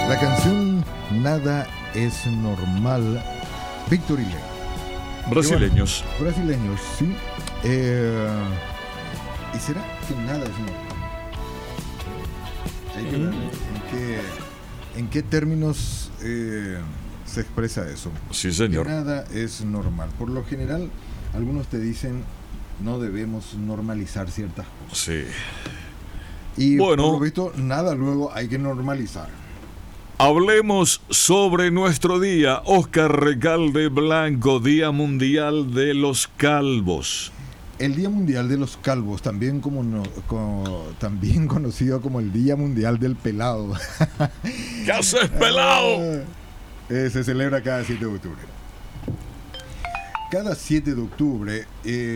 La canción Nada es normal, Víctor y Leo. Brasileños. Bueno, brasileños, sí. ¿Y será que nada es normal? Hay que ver en qué términos se expresa eso. Sí, señor. Que nada es normal. Por lo general, algunos te dicen no debemos normalizar ciertas cosas. Sí. Y bueno, por lo visto, nada luego hay que normalizar. Hablemos sobre nuestro día. Oscar Recalde Blanco, Día Mundial de los Calvos. El Día Mundial de los Calvos, también también conocido como el Día Mundial del Pelado. ¿Qué haces, pelado? Se celebra cada 7 de octubre. Cada 7 de octubre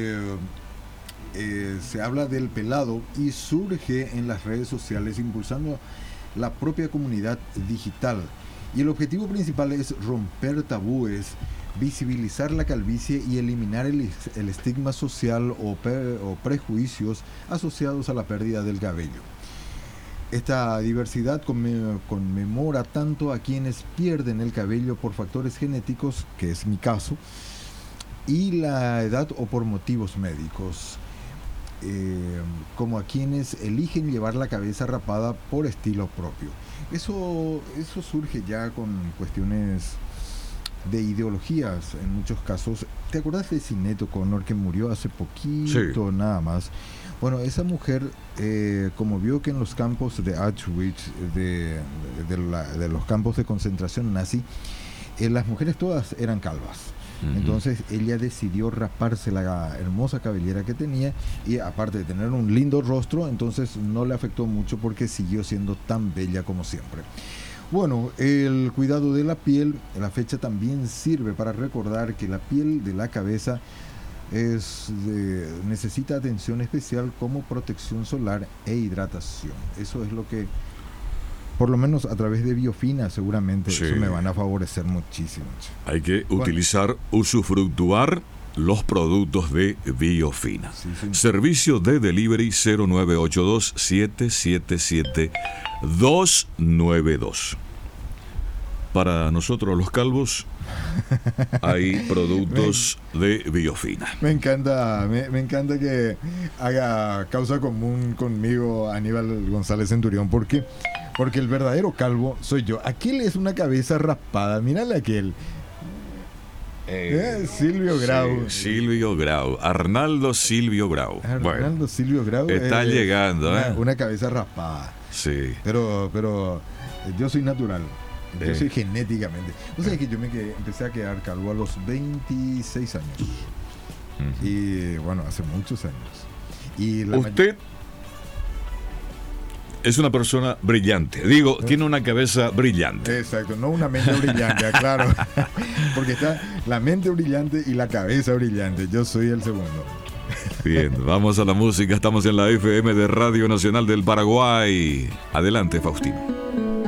se habla del pelado y surge en las redes sociales impulsando la propia comunidad digital. Y el objetivo principal es romper tabúes, visibilizar la calvicie y eliminar el estigma social o prejuicios asociados a la pérdida del cabello. Esta diversidad conmemora tanto a quienes pierden el cabello por factores genéticos, que es mi caso, y la edad o por motivos médicos, como a quienes eligen llevar la cabeza rapada por estilo propio. Eso surge ya con cuestiones de ideologías en muchos casos. ¿Te acuerdas de Sinead O'Connor, que murió hace poquito, nada más? Bueno, esa mujer, como vio que en los campos de Auschwitz, de los campos de concentración nazi, las mujeres todas eran calvas. Entonces ella decidió raparse la hermosa cabellera que tenía, y aparte de tener un lindo rostro, entonces no le afectó mucho porque siguió siendo tan bella como siempre. Bueno, el cuidado de la piel, la fecha también sirve para recordar que la piel de la cabeza necesita atención especial como protección solar e hidratación. Eso es lo que, por lo menos a través de Biofina, seguramente eso me van a favorecer muchísimo. Hay que utilizar, usufructuar los productos de Biofina. Sí. Servicio de delivery 0982-777-292. Para nosotros los calvos hay productos de Biofina. Me encanta que haga causa común conmigo Aníbal González Centurión, porque el verdadero calvo soy yo. Aquel es una cabeza raspada, mírale aquel. Silvio Grau. Sí, Silvio Grau. Arnaldo Silvio Grau. Arnaldo Silvio Grau. Está llegando, una cabeza raspada. Sí. Pero yo soy natural. Yo soy genéticamente. O sea que yo empecé a quedar calvo a los 26 años. Y bueno, hace muchos años. Y usted es una persona brillante. Digo, tiene una cabeza brillante. Exacto, no una mente brillante, claro. Porque está la mente brillante y la cabeza brillante. Yo soy el segundo. Bien, vamos a la música. Estamos en la FM de Radio Nacional del Paraguay. Adelante, Faustino.